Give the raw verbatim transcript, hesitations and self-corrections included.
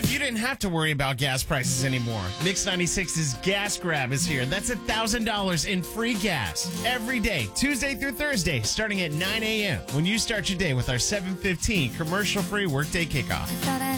You didn't have to worry about gas prices anymore. Mix ninety-six's Gas Grab is here. That's one thousand dollars in free gas every day, Tuesday through Thursday, starting at nine a.m. when you start your day with our seven fifteen commercial-free workday kickoff. Thought I